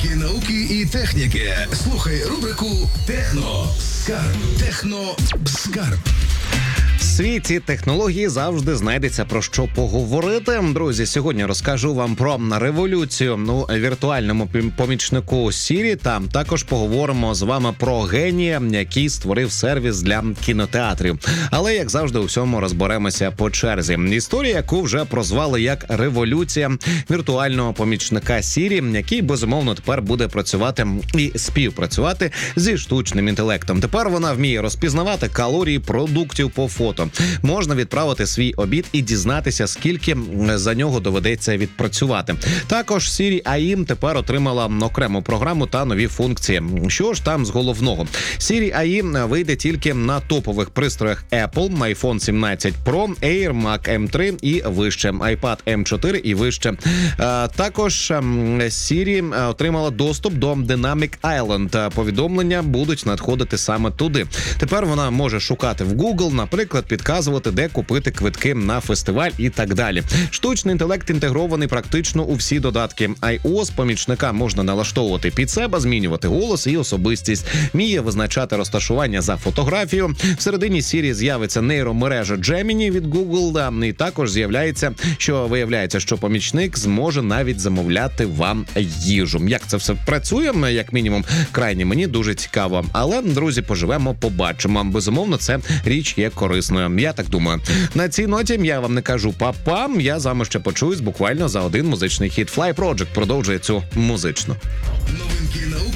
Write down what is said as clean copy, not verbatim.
Новинки науки і техніки. Слухай рубрику «Техно-скарб». «Техно-скарб». В світі технології завжди знайдеться про що поговорити. Друзі, сьогодні розкажу вам про революцію віртуальному помічнику Siri. Там також поговоримо з вами про генія, який створив сервіс для кінотеатрів. Але, як завжди, у всьому розберемося по черзі. Історія, яку вже прозвали як революція віртуального помічника Siri, який, безумовно, тепер буде працювати і співпрацювати зі штучним інтелектом. Тепер вона вміє розпізнавати калорії продуктів по фото. Можна відправити свій обід і дізнатися, скільки за нього доведеться відпрацювати. Також Siri AI тепер отримала окрему програму та нові функції. Що ж там з головного? Siri AI вийде тільки на топових пристроях Apple, iPhone 17 Pro, Air, Mac M3 і вище, iPad M4 і вище. Також Siri отримала доступ до Dynamic Island. Повідомлення будуть надходити саме туди. Тепер вона може шукати в Google, наприклад, підказувати, де купити квитки на фестиваль і так далі. Штучний інтелект інтегрований практично у всі додатки iOS. Помічника можна налаштовувати під себе, змінювати голос і особистість. Вміє визначати розташування за фотографію. Всередині Siri з'явиться нейромережа Gemini від Google. І також виявляється, що помічник зможе навіть замовляти вам їжу. Як це все працює, як мінімум, крайні мені дуже цікаво. Але, друзі, поживемо, побачимо. Безумовно, це річ є корисною. Я так думаю. На цій ноті я вам не кажу па-па. Я з вами ще почуюсь буквально за один музичний хіт. Fly Project продовжує цю музичну. Новинки науки.